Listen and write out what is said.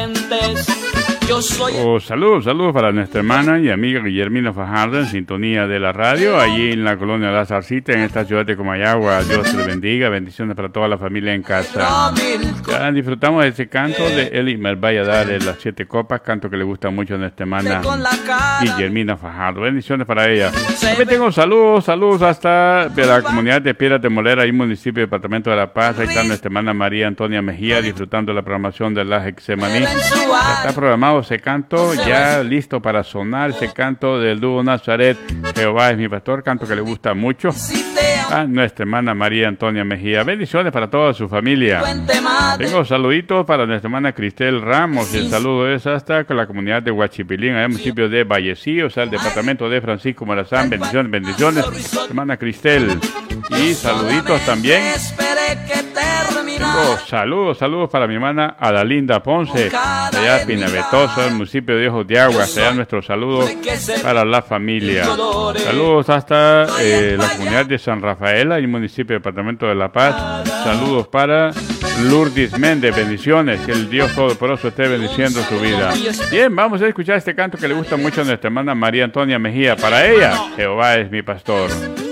diferentes. Yo soy... Saludos para nuestra hermana y amiga Guillermina Fajardo en sintonía de la radio, allí en la colonia La Zarcita, en esta ciudad de Comayagua. Dios te bendiga, bendiciones para toda la familia en casa. Ya disfrutamos de ese canto de Eli Mervalladar de las 7 copas, canto que le gusta mucho a nuestra hermana Guillermina Fajardo. Bendiciones para ella. También tengo saludos hasta de la comunidad de Piedras de Molera, y municipio departamento de La Paz. Ahí está nuestra hermana María Antonia Mejía disfrutando de la programación de la Hexemaní. Ya está programado ese canto, ya listo para sonar ese canto del dúo Nazaret, Jehová es mi pastor, canto que le gusta mucho a nuestra hermana María Antonia Mejía. Bendiciones para toda su familia. Tengo saluditos para nuestra hermana Cristel Ramos, y el saludo es hasta la comunidad de Huachipilín, en el municipio de Vallecí, o sea, el departamento de Francisco Morazán. Bendiciones, hermana Cristel. Y saluditos también. Tengo saludos para mi hermana Adalinda Ponce, allá en Pinavetosa, el municipio de Ojos de Agua. Allá nuestro saludo para la familia. Saludos hasta la comunidad de San Rafael, y el municipio departamento de La Paz. Saludos para Lourdes Méndez, bendiciones, que el Dios Todopoderoso esté bendiciendo su vida. Bien, vamos a escuchar este canto que le gusta mucho a nuestra hermana María Antonia Mejía. Para ella, Jehová es mi pastor.